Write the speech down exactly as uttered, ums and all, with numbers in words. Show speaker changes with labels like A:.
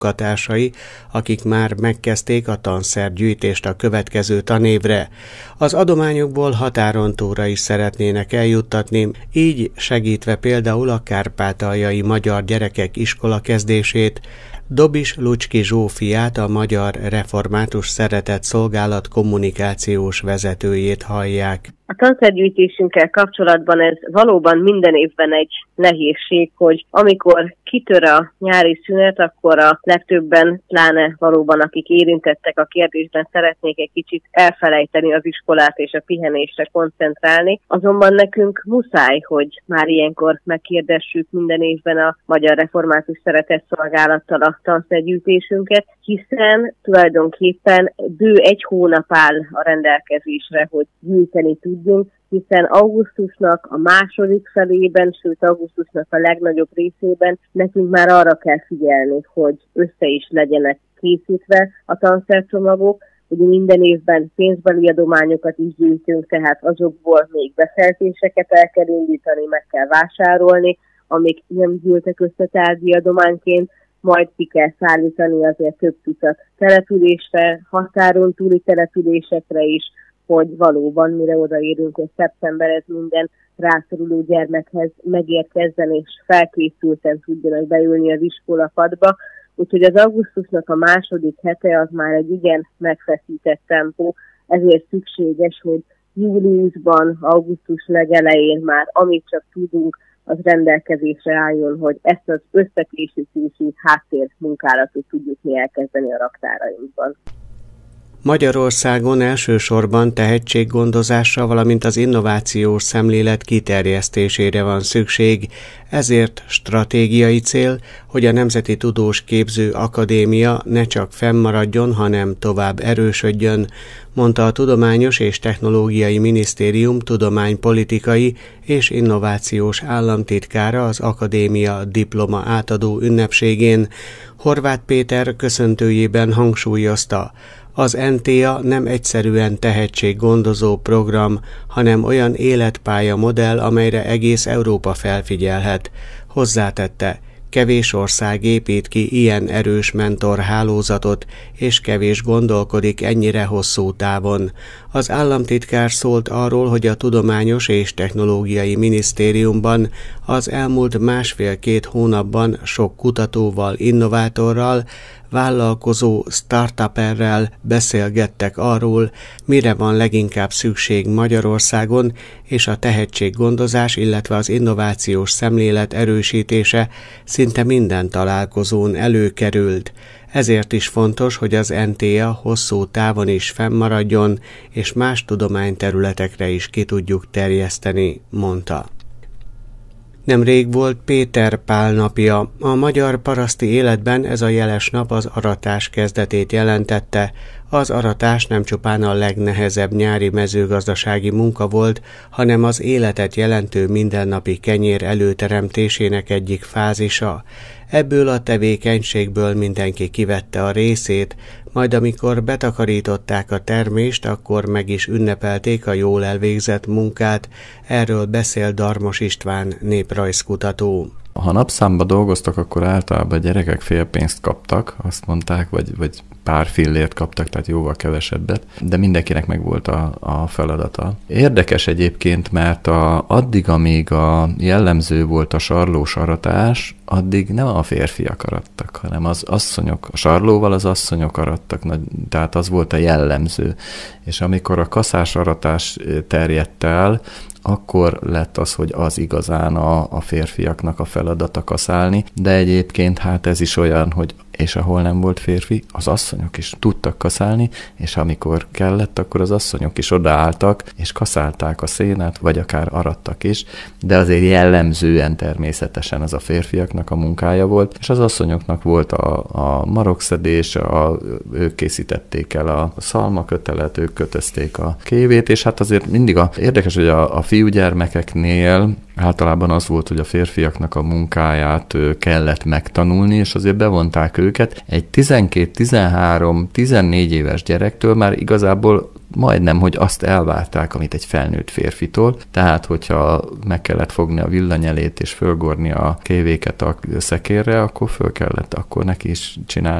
A: munkatársai, akik már megkezdték a tanszergyűjtést a következő tanévre. Az adományokból határon túlra is szeretnének eljuttatni, így segítve például a kárpátaljai magyar gyerekek iskola kezdését. Dobis Lucski Zsófiát, a Magyar Református Szeretett Szolgálat kommunikációs vezetőjét hallják.
B: A tanszergyűjtésünkkel kapcsolatban ez valóban minden évben egy nehézség, hogy amikor kitör a nyári szünet, akkor a legtöbben, pláne valóban akik érintettek a kérdésben, szeretnék egy kicsit elfelejteni az iskolát és a pihenésre koncentrálni. Azonban nekünk muszáj, hogy már ilyenkor megkérdessük minden évben a Magyar Református Szeretett Szolgálattal a tanszergyűjtésünket, hiszen tulajdonképpen bő egy hónap áll a rendelkezésre, hogy gyűjteni tudjunk, hiszen augusztusnak a második felében, sőt augusztusnak a legnagyobb részében nekünk már arra kell figyelni, hogy össze is legyenek készítve a tanszercsomagok. Ugye minden évben pénzbeli adományokat is gyűjtünk, tehát azokból még beszerzéseket el kell indítani, meg kell vásárolni, amik nem gyűltek össze tárgyi adományként, majd ki kell szállítani azért több tucat településre, határon túli településekre is, hogy valóban mire odaérünk, hogy szeptember ez minden rászoruló gyermekhez megérkezzen és felkészülten tudjanak beülni az iskolapadba. Úgyhogy az augusztusnak a második hete az már egy igen megfeszített tempó, ezért szükséges, hogy júliusban, augusztus legelején már amit csak tudunk, az rendelkezésre álljon, hogy ezt az összekészítési háttérmunkálatot tudjuk mi elkezdeni a raktárainkban.
A: Magyarországon elsősorban tehetséggondozásra, valamint az innovációs szemlélet kiterjesztésére van szükség, ezért stratégiai cél, hogy a Nemzeti Tudós Képző Akadémia ne csak fennmaradjon, hanem tovább erősödjön, mondta a Tudományos és Technológiai Minisztérium tudománypolitikai és innovációs államtitkára az akadémia diploma átadó ünnepségén. Horváth Péter köszöntőjében hangsúlyozta, az en té á nem egyszerűen tehetséggondozó program, hanem olyan életpálya modell, amelyre egész Európa felfigyelhet. Hozzátette, kevés ország épít ki ilyen erős mentorhálózatot, és kevés gondolkodik ennyire hosszú távon. Az államtitkár szólt arról, hogy a Tudományos és Technológiai Minisztériumban az elmúlt másfél-két hónapban sok kutatóval, innovátorral, vállalkozó startuperrel beszélgettek arról, mire van leginkább szükség Magyarországon, és a tehetséggondozás, illetve az innovációs szemlélet erősítése szinte minden találkozón előkerült. Ezért is fontos, hogy az en té á hosszú távon is fennmaradjon, és más tudományterületekre is ki tudjuk terjeszteni, mondta. Nemrég volt Péter Pál napja. A magyar paraszti életben ez a jeles nap az aratás kezdetét jelentette. Az aratás nem csupán a legnehezebb nyári mezőgazdasági munka volt, hanem az életet jelentő mindennapi kenyér előteremtésének egyik fázisa. Ebből a tevékenységből mindenki kivette a részét, majd amikor betakarították a termést, akkor meg is ünnepelték a jól elvégzett munkát, erről beszél Darmos István néprajzkutató.
C: Ha napszámba dolgoztak, akkor általában a gyerekek fél pénzt kaptak, azt mondták, vagy, vagy pár fillért kaptak, tehát jóval kevesebbet, de mindenkinek meg volt a, a feladata. Érdekes egyébként, mert a, addig, amíg a jellemző volt a sarlós aratás, addig nem a férfiak arattak, hanem az asszonyok, a sarlóval az asszonyok arattak, tehát az volt a jellemző. És amikor a kaszás aratás terjedt el, akkor lett az, hogy az igazán a, a férfiaknak a feladata kaszálni, de egyébként hát ez is olyan, hogy és ahol nem volt férfi, az asszonyok is tudtak kaszálni, és amikor kellett, akkor az asszonyok is odaálltak, és kaszálták a szénát, vagy akár arattak is, de azért jellemzően természetesen az a férfiaknak a munkája volt, és az asszonyoknak volt a, a marokszedés, a, ők készítették el a szalmakötelet, ők kötözték a kévét, és hát azért mindig a, érdekes, hogy a, a fiúgyermekeknél általában az volt, hogy a férfiaknak a munkáját kellett megtanulni, és azért bevonták őket. Egy tizenkét, tizenhárom, tizennégy éves gyerektől már igazából majdnem, hogy azt elvárták, amit egy felnőtt férfitól, tehát hogyha meg kellett fogni a villanyelét és fölgorni a kévéket a szekérre, akkor föl kellett akkor neki is csinálni